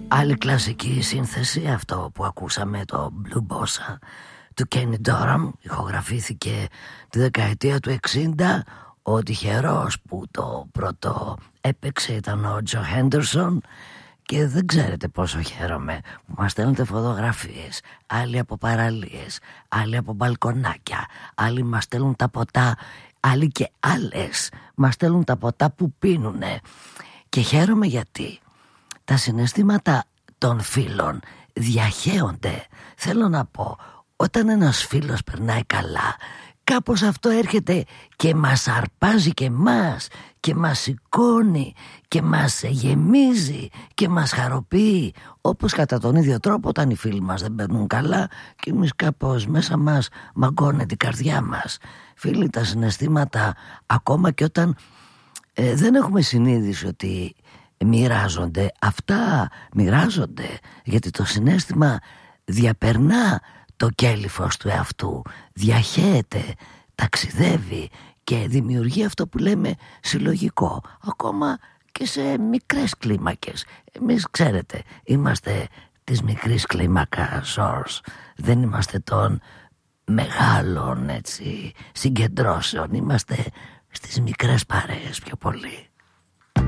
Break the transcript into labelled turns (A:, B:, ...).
A: Άλλη κλασική σύνθεση, αυτό που ακούσαμε, το Blue Bossa του Kenny Dorham, ηχογραφήθηκε τη δεκαετία του 60. Ο τυχερός που το πρώτο έπαιξε ήταν ο Τζο Χέντερσον. Και δεν ξέρετε πόσο χαίρομαι που μας στέλνετε φωτογραφίες, άλλοι από παραλίες, άλλοι από μπαλκονάκια, άλλοι μας στέλνουν τα ποτά, άλλοι και άλλες μας στέλνουν τα ποτά που πίνουνε. Και χαίρομαι γιατί τα συναισθήματα των φίλων διαχέονται. Θέλω να πω, όταν ένας φίλος περνάει καλά, κάπως αυτό έρχεται και μας αρπάζει και μας και μας σηκώνει και μας γεμίζει και μας χαροποιεί. Όπως κατά τον ίδιο τρόπο όταν οι φίλοι μας δεν περνούν καλά και εμείς κάπως μέσα μας μαγκώνεται την καρδιά μας. Φίλοι, τα συναισθήματα ακόμα και όταν δεν έχουμε συνείδηση ότι μοιράζονται, αυτά μοιράζονται, γιατί το συναίσθημα διαπερνά το κέλυφος του εαυτού, διαχέεται, ταξιδεύει και δημιουργεί αυτό που λέμε συλλογικό, ακόμα και σε μικρές κλίμακες. Εμείς, ξέρετε, είμαστε της μικρής κλίμακας source, δεν είμαστε των μεγάλων, έτσι, συγκεντρώσεων, είμαστε στις μικρές παρέες πιο πολύ.